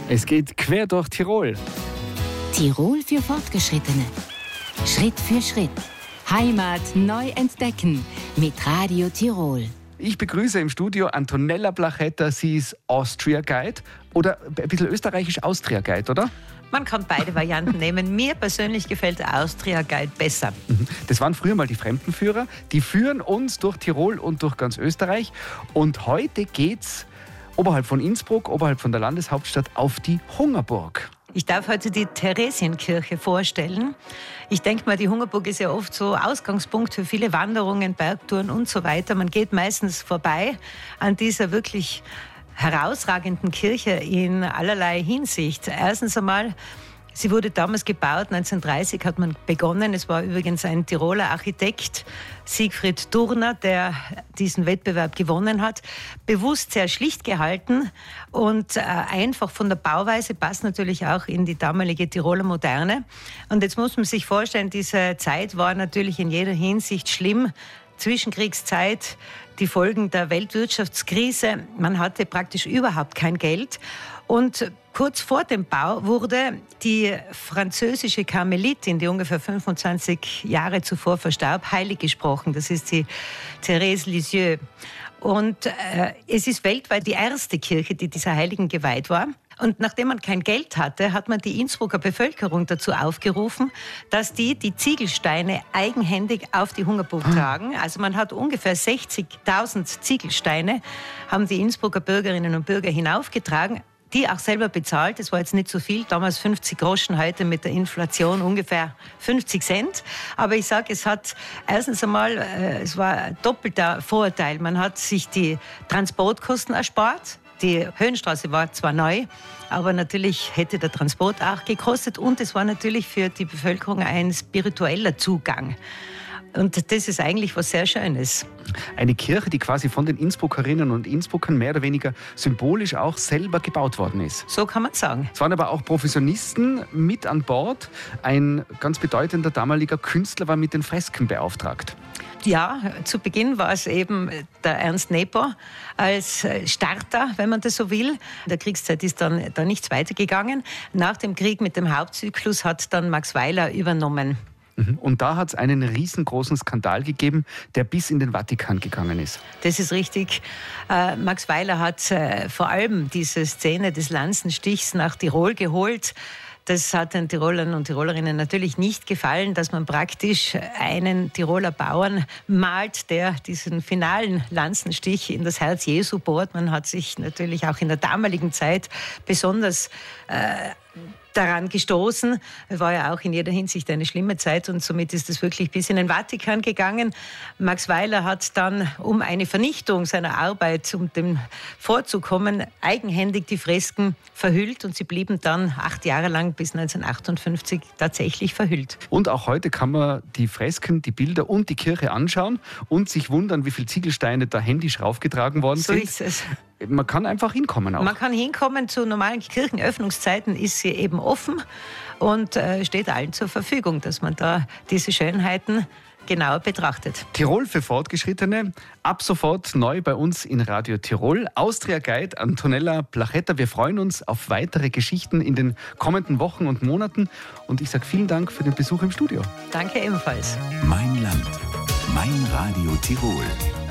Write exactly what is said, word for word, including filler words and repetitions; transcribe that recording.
Es geht quer durch Tirol. Tirol für Fortgeschrittene. Schritt für Schritt. Heimat neu entdecken mit Radio Tirol. Ich begrüße im Studio Antonella Plachetta. Sie ist Austria Guide oder ein bisschen österreichisch Austria Guide, oder? Man kann beide Varianten nehmen. Mir persönlich gefällt der Austria Guide besser. Das waren früher mal die Fremdenführer. Die führen uns durch Tirol und durch ganz Österreich. Und heute geht's oberhalb von Innsbruck, oberhalb von der Landeshauptstadt, auf die Hungerburg. Ich darf heute die Theresienkirche vorstellen. Ich denke mal, die Hungerburg ist ja oft so Ausgangspunkt für viele Wanderungen, Bergtouren und so weiter. Man geht meistens vorbei an dieser wirklich herausragenden Kirche in allerlei Hinsicht. Erstens einmal, sie wurde damals gebaut, neunzehnhundertdreißig hat man begonnen. Es war übrigens ein Tiroler Architekt, Siegfried Durner, der diesen Wettbewerb gewonnen hat. Bewusst sehr schlicht gehalten und äh, einfach von der Bauweise, passt natürlich auch in die damalige Tiroler Moderne. Und jetzt muss man sich vorstellen, diese Zeit war natürlich in jeder Hinsicht schlimm. Zwischenkriegszeit, die Folgen der Weltwirtschaftskrise. Man hatte praktisch überhaupt kein Geld. Und kurz vor dem Bau wurde die französische Karmelitin, die ungefähr fünfundzwanzig Jahre zuvor verstarb, heilig gesprochen. Das ist die Thérèse Lisieux. Und äh, es ist weltweit die erste Kirche, die dieser Heiligen geweiht war. Und nachdem man kein Geld hatte, hat man die Innsbrucker Bevölkerung dazu aufgerufen, dass die die Ziegelsteine eigenhändig auf die Hungerburg tragen. Also man hat ungefähr sechzigtausend Ziegelsteine, haben die Innsbrucker Bürgerinnen und Bürger hinaufgetragen, die auch selber bezahlt. Das war jetzt nicht so viel, damals fünfzig Groschen, heute mit der Inflation ungefähr fünfzig Cent. Aber ich sage, es hat erstens einmal, äh, es war ein doppelter Vorteil. Man hat sich die Transportkosten erspart. Die Höhenstraße war zwar neu, aber natürlich hätte der Transport auch gekostet. Und es war natürlich für die Bevölkerung ein spiritueller Zugang. Und das ist eigentlich was sehr Schönes. Eine Kirche, die quasi von den Innsbruckerinnen und Innsbruckern mehr oder weniger symbolisch auch selber gebaut worden ist. So kann man sagen. Es waren aber auch Professionisten mit an Bord. Ein ganz bedeutender damaliger Künstler war mit den Fresken beauftragt. Ja, zu Beginn war es eben der Ernst Nepper als Starter, wenn man das so will. In der Kriegszeit ist dann da nichts weitergegangen. Nach dem Krieg mit dem Hauptzyklus hat dann Max Weiler übernommen. Und da hat es einen riesengroßen Skandal gegeben, der bis in den Vatikan gegangen ist. Das ist richtig. Äh, Max Weiler hat äh, vor allem diese Szene des Lanzenstichs nach Tirol geholt. Das hat den Tirolern und Tirolerinnen natürlich nicht gefallen, dass man praktisch einen Tiroler Bauern malt, der diesen finalen Lanzenstich in das Herz Jesu bohrt. Man hat sich natürlich auch in der damaligen Zeit besonders äh, daran gestoßen. War ja auch in jeder Hinsicht eine schlimme Zeit und somit ist es wirklich bis in den Vatikan gegangen. Max Weiler hat dann, um eine Vernichtung seiner Arbeit, um dem vorzukommen, eigenhändig die Fresken verhüllt und sie blieben dann acht Jahre lang bis neunzehnhundertachtundfünfzig tatsächlich verhüllt. Und auch heute kann man die Fresken, die Bilder und die Kirche anschauen und sich wundern, wie viele Ziegelsteine da händisch raufgetragen worden sind. So ist es. Man kann einfach hinkommen auch. Man kann hinkommen, zu normalen Kirchenöffnungszeiten ist sie eben offen und äh, steht allen zur Verfügung, dass man da diese Schönheiten genauer betrachtet. Tirol für Fortgeschrittene, ab sofort neu bei uns in Radio Tirol. Austria Guide Antonella Plachetta. Wir freuen uns auf weitere Geschichten in den kommenden Wochen und Monaten. Und ich sage vielen Dank für den Besuch im Studio. Danke ebenfalls. Mein Land, mein Radio Tirol.